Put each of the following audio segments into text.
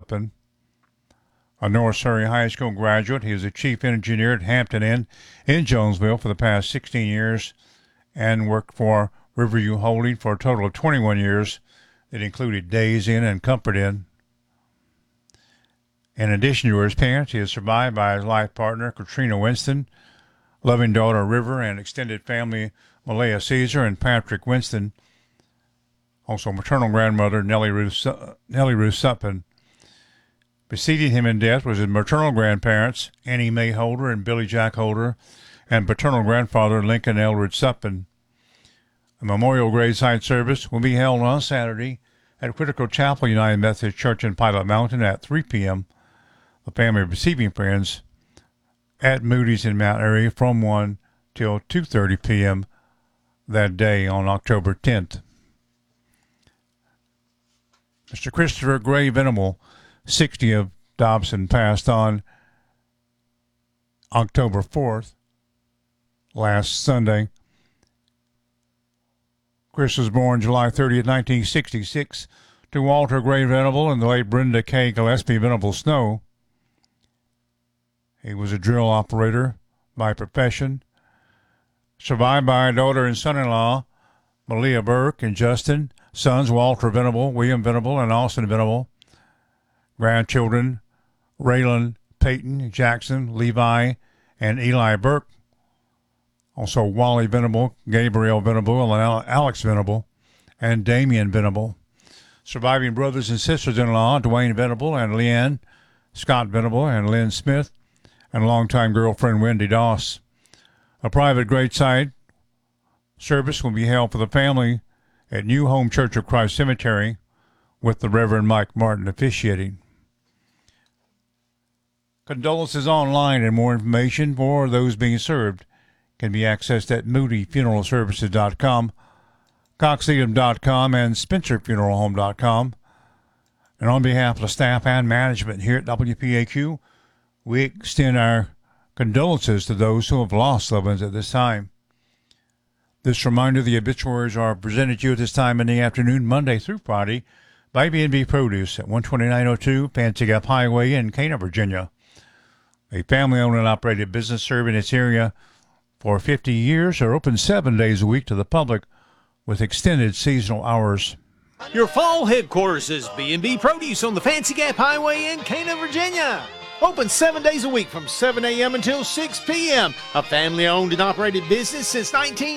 Suppin. A North Surrey High School graduate, he is a chief engineer at Hampton Inn in Jonesville for the past 16 years and worked for Riverview Holding for a total of 21 years. It included Days Inn and Comfort Inn. In addition to his parents, he is survived by his life partner, Katrina Winston, loving daughter River, and extended family Malaya Caesar and Patrick Winston. Also maternal grandmother Nellie Ruth Suppin. Preceding him in death was his maternal grandparents, Annie Mae Holder and Billy Jack Holder, and paternal grandfather Lincoln Eldridge Suppin. A memorial graveside service will be held on Saturday at Whitaker Chapel United Methodist Church in Pilot Mountain at 3 p.m. The family receiving friends at Moody's in Mount Airy from 1 till 2:30 p.m. that day on October 10th. Mr. Christopher Gray Venable, 60 of Dobson, passed on October 4th, last Sunday. Chris was born July 30th, 1966, to Walter Gray Venable and the late Brenda K. Gillespie Venable Snow. He was a drill operator by profession, survived by a daughter and son-in-law, Malia Burke and Justin, sons Walter Venable, William Venable, and Austin Venable, grandchildren Raylan, Peyton, Jackson, Levi, and Eli Burke, also Wally Venable, Gabriel Venable, and Alex Venable, and Damian Venable. Surviving brothers and sisters-in-law, Dwayne Venable and Leanne, Scott Venable and Lynn Smith, and longtime girlfriend Wendy Doss. A private graveside service will be held for the family at New Home Church of Christ Cemetery with the Reverend Mike Martin officiating. Condolences online and more information for those being served can be accessed at moodyfuneralservices.com, coxedom.com, and spencerfuneralhome.com. And on behalf of the staff and management here at WPAQ, we extend our condolences to those who have lost loved ones at this time. This reminder, the obituaries are presented to you at this time in the afternoon, Monday through Friday, by B&B Produce at 12902 Fancy Gap Highway in Cana, Virginia. A family-owned and operated business serving its area for 50 years are open 7 days a week to the public with extended seasonal hours. Your fall headquarters is B&B Produce on the Fancy Gap Highway in Cana, Virginia. Open 7 days a week from 7 a.m. until 6 p.m. A family-owned and operated business since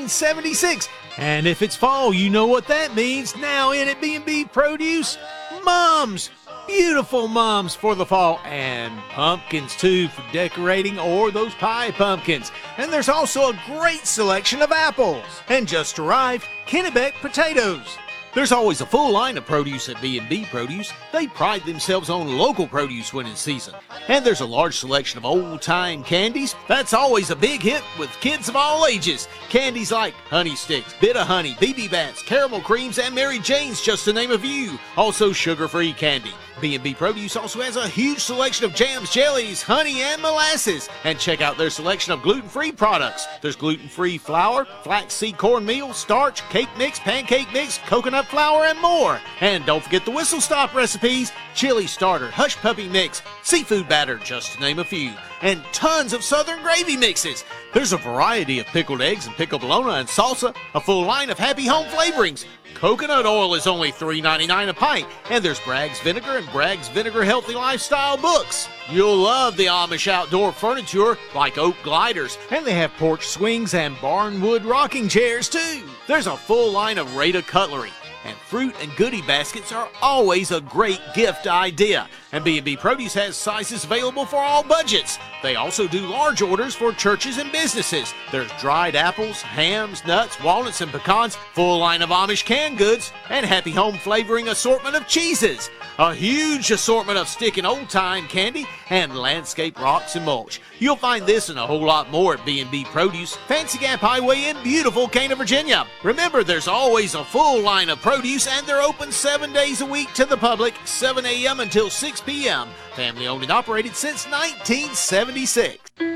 1976. And if it's fall, you know what that means. Now in at B&B Produce, mums. Beautiful mums for the fall, and pumpkins too for decorating, or those pie pumpkins. And there's also a great selection of apples. And just arrived, Kennebec potatoes. There's always a full line of produce at B&B Produce. They pride themselves on local produce when in season. And there's a large selection of old-time candies. That's always a big hit with kids of all ages. Candies like Honey Sticks, Bit of Honey, BB Bats, Caramel Creams, and Mary Jane's, just to name a few. Also sugar-free candy. B&B Produce also has a huge selection of jams, jellies, honey, and molasses. And check out their selection of gluten-free products. There's gluten-free flour, flaxseed cornmeal, starch, cake mix, pancake mix, coconut flour, and more. And don't forget the Whistle Stop recipes, chili starter, hush puppy mix, seafood batter, just to name a few. And tons of southern gravy mixes. There's a variety of pickled eggs and pickled bologna and salsa, a full line of Happy Home flavorings. Coconut oil is only $3.99 a pint, and there's Bragg's Vinegar and Bragg's Vinegar Healthy Lifestyle books. You'll love the Amish outdoor furniture like oak gliders, and they have porch swings and barnwood rocking chairs too. There's a full line of Rada cutlery, and fruit and goodie baskets are always a great gift idea. And B&B Produce has sizes available for all budgets. They also do large orders for churches and businesses. There's dried apples, hams, nuts, walnuts, and pecans, full line of Amish canned goods, and Happy Home flavoring assortment of cheeses. A huge assortment of stick and old-time candy, and landscape rocks and mulch. You'll find this and a whole lot more at B&B Produce, Fancy Gap Highway in beautiful Cana, Virginia. Remember, there's always a full line of produce, and they're open 7 days a week to the public, 7 a.m. until 6 p.m. Family owned and operated since 1976.